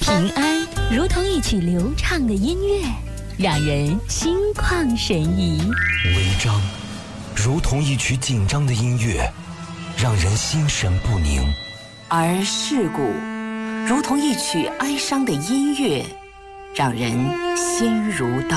平安如同一曲流畅的音乐，让人心旷神怡； 违章如同一曲紧张的音乐，让人心神不宁； 而事故如同一曲哀伤的音乐，让人心如刀